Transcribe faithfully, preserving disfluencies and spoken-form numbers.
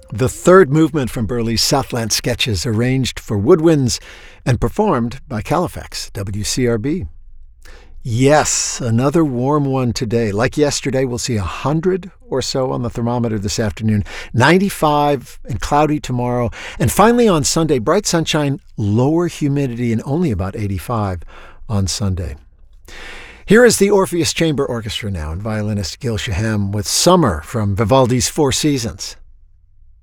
The third movement from Burleigh's Southland Sketches, arranged for woodwinds and performed by Califax, W C R B. Yes, another warm one today. Like yesterday, we'll see one hundred or so on the thermometer this afternoon, ninety-five and cloudy tomorrow. And finally on Sunday, bright sunshine, lower humidity, and only about eighty-five on Sunday. Here is the Orpheus Chamber Orchestra now, and violinist Gil Shaham with Summer from Vivaldi's Four Seasons.